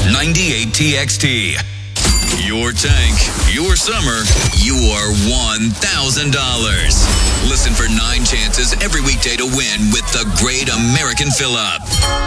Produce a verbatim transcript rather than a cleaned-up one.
ninety-eight T X T. Your tank, your summer, you are one thousand dollars. Listen for nine chances every weekday to win with the Great American Fill-Up.